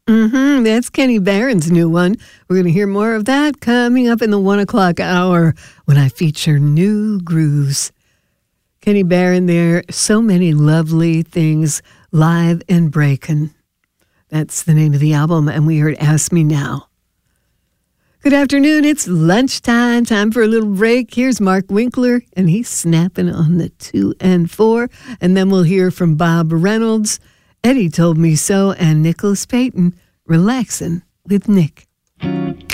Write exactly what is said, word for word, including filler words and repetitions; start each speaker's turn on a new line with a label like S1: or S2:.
S1: Mm-hmm. That's Kenny Barron's new one. We're going to hear more of that coming up in the one o'clock hour when I feature New Grooves. Kenny Barron there, so many lovely things live and breaking. That's the name of the album, and we heard Ask Me Now. Good afternoon. It's lunchtime. Time for a little break. Here's Mark Winkler, and he's snapping on the two and four. And then we'll hear from Bob Reynolds, Eddie Told Me So, and Nicholas Payton, Relaxing with Nick.